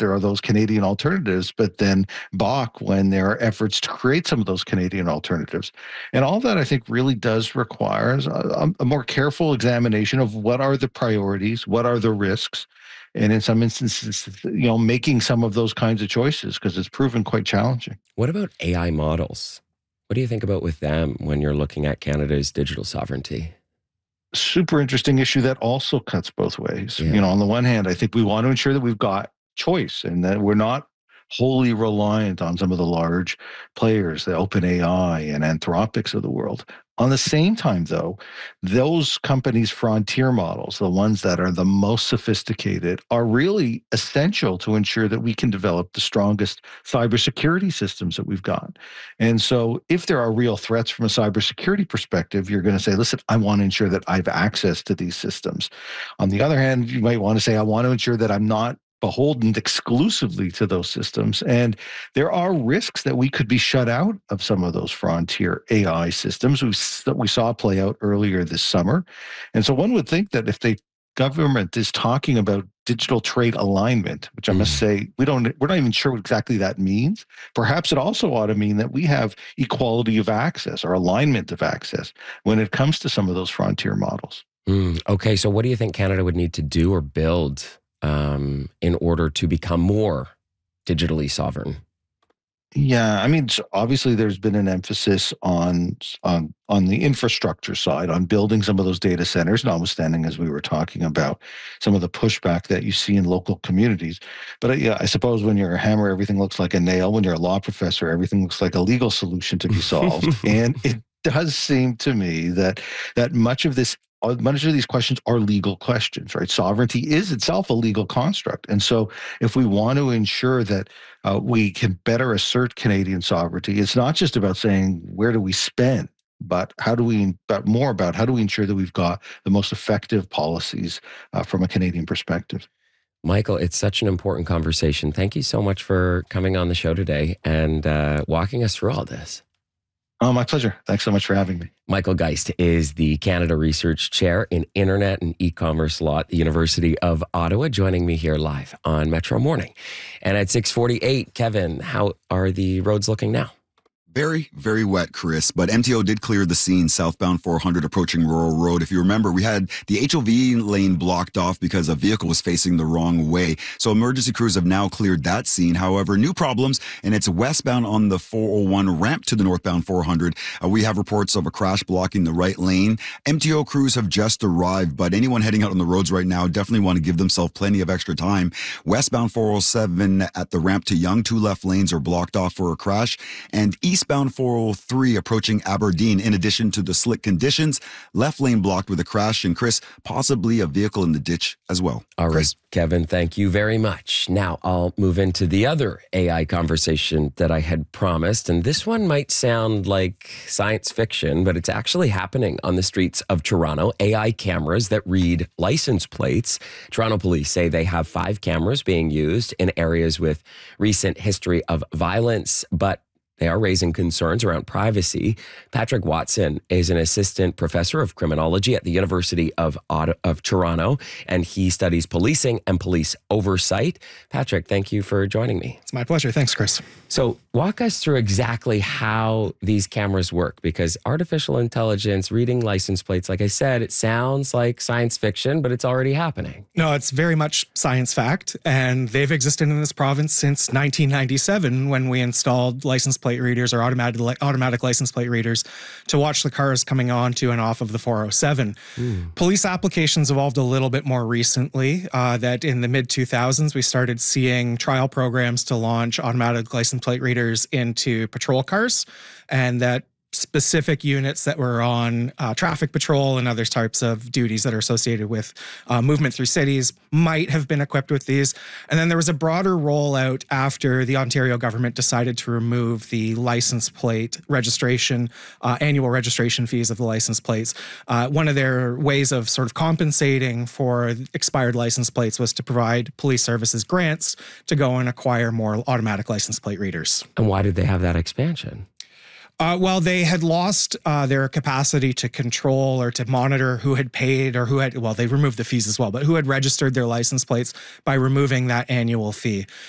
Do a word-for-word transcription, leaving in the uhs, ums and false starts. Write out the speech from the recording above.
there are those Canadian alternatives, but then balk when there are efforts to create some of those Canadian alternatives. And all that, I think, really does require a, a more careful examination of what are the priorities, what are the risks, and in some instances, you know, making some of those kinds of choices, because it's proven quite challenging. What about A I models? What do you think about with them when you're looking at Canada's digital sovereignty? Super interesting issue that also cuts both ways. Yeah. You know, on the one hand, I think we want to ensure that we've got choice and that we're not wholly reliant on some of the large players, the OpenAI and Anthropics of the world. On the same time, though, those companies' frontier models, the ones that are the most sophisticated, are really essential to ensure that we can develop the strongest cybersecurity systems that we've got. And so if there are real threats from a cybersecurity perspective, you're going to say, listen, I want to ensure that I have access to these systems. On the other hand, you might want to say, I want to ensure that I'm not beholden exclusively to those systems. And there are risks that we could be shut out of some of those frontier A I systems we, that we saw play out earlier this summer. And so one would think that if the government is talking about digital trade alignment, which I must say, we don't, we're not even sure what exactly that means. Perhaps it also ought to mean that we have equality of access or alignment of access when it comes to some of those frontier models. Mm, okay, so what do you think Canada would need to do or build Um, in order to become more digitally sovereign? Yeah, I mean, obviously, there's been an emphasis on on on the infrastructure side, on building some of those data centers, notwithstanding, as we were talking about, some of the pushback that you see in local communities. But yeah, I suppose when you're a hammer, everything looks like a nail. When you're a law professor, everything looks like a legal solution to be solved. And it does seem to me that that much of this much of these questions are legal questions, right? Sovereignty is itself a legal construct. And so if we want to ensure that uh, we can better assert Canadian sovereignty, it's not just about saying, where do we spend? But how do we, but more about how do we ensure that we've got the most effective policies uh, from a Canadian perspective? Michael, it's such an important conversation. Thank you so much for coming on the show today and uh, walking us through all this. Oh, my pleasure. Thanks so much for having me. Michael Geist is the Canada Research Chair in Internet and E-commerce Law at the University of Ottawa, joining me here live on Metro Morning. And at six forty-eight, Kevin, how are the roads looking now? Very, very wet, Chris, but M T O did clear the scene southbound four hundred approaching Rural Road. If you remember, we had the H O V lane blocked off because a vehicle was facing the wrong way. So emergency crews have now cleared that scene. However, new problems, and it's westbound on the four oh one ramp to the northbound four hundred. Uh, we have reports of a crash blocking the right lane. M T O crews have just arrived, but anyone heading out on the roads right now definitely want to give themselves plenty of extra time. Westbound four oh seven at the ramp to Yonge, two left lanes are blocked off for a crash, and east Eastbound four oh three approaching Aberdeen. In addition to the slick conditions, left lane blocked with a crash, and Chris, possibly a vehicle in the ditch as well. All Chris? right, Kevin, thank you very much. Now I'll move into the other A I conversation that I had promised, and this one might sound like science fiction, but it's actually happening on the streets of Toronto. A I cameras that read license plates. Toronto police say they have five cameras being used in areas with recent history of violence, but they are raising concerns around privacy. Patrick Watson is an assistant professor of criminology at the University of, of Toronto, and he studies policing and police oversight. Patrick, thank you for joining me. It's my pleasure. Thanks, Chris. So walk us through exactly how these cameras work, because artificial intelligence, reading license plates, like I said, it sounds like science fiction, but it's already happening. No, it's very much science fact, and they've existed in this province since nineteen ninety-seven when we installed license plate readers or automatic automatic license plate readers to watch the cars coming on to and off of the four oh seven. Mm. Police applications evolved a little bit more recently, uh, that in the mid two thousands, we started seeing trial programs to launch automatic license plate readers into patrol cars, and that specific units that were on uh, traffic patrol and other types of duties that are associated with uh, movement through cities might have been equipped with these. And then there was a broader rollout after the Ontario government decided to remove the license plate registration, uh, annual registration fees of the license plates. Uh, one of their ways of sort of compensating for expired license plates was to provide police services grants to go and acquire more automatic license plate readers. And why did they have that expansion? Uh, well, they had lost uh, their capacity to control or to monitor who had paid or who had, well, they removed the fees as well, but who had registered their license plates by removing that annual fee.